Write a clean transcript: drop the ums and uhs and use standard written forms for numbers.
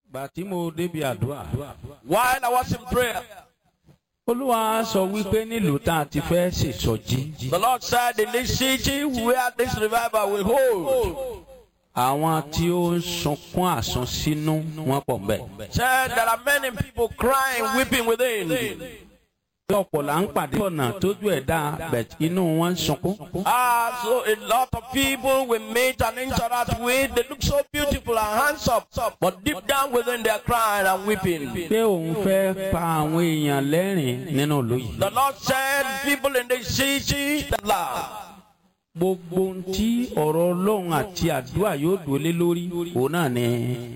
Bàtí mo débi àdúrà. While I was in prayer, Olúwa sọ wípé nílùú tá a ti fẹ́ ṣèṣọ́jí. the Lord said, in this city where this revival will hold, Àwọn tí ó ń sunkún àsunsínú wọ́n pọ̀ ńbẹ̀. said there are many people crying, weeping within. Ọ̀pọ̀ là ń pàdé ọ̀nà tójú ẹ̀ dá bẹ̀t inú wọn ń sunkún. So a lot of people we meet and interact with, they look so beautiful and handsome, but deep down within they are crying and weeping. Pé òun fẹ́ pa àwọn èèyàn lẹ́rìn nínú ìlú yìí. The Lord said, people in the city that laugh. Gbogbo ohun tí ọ̀rọ̀ Ọlọ́run àti àdúrà yóò dúró lé lórí òun náà ni